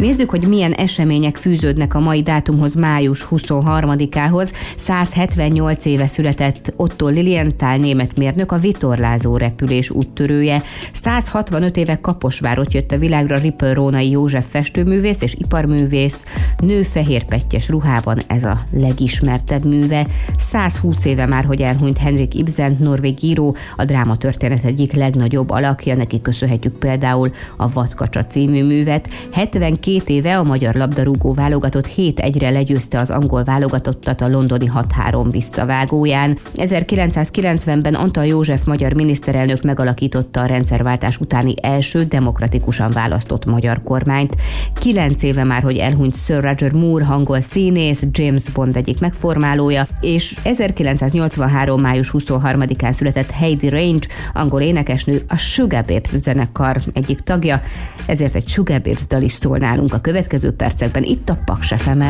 Nézzük, hogy milyen események fűződnek a mai dátumhoz, május 23-ához. 178 éve született Otto Lilienthal német mérnök, a vitorlázó repülés úttörője. 165 éve Kaposvárot jött a világra Rippel Rónai József festőművész és iparművész, nő fehérpettyes ruhában, ez a legismertebb műve. 120 éve már, hogy elhunyt Henrik Ibsen, norvég író, a drámatörténet egyik legnagyobb alakja, neki köszönhetjük például a Vadkacsa című művet. 72 éve a magyar labdarúgó válogatott 7-1-re legyőzte az angol válogatottat a londoni 6-3 visszavágóján. 1990-ben Antal József magyar miniszterelnök megalakította a rendszerváltás utáni első demokratikusan választott magyar kormányt. 9 éve már, hogy elhunyt Sir Roger Moore, angol színész, James Bond egyik megformálója, és 1983. május 23-án született Heidi Range, angol énekesnő, a Sugababes zenekar egyik tagja, ezért egy Sugababes dal is szól nálunk a következő percekben itt a Paks FM-en.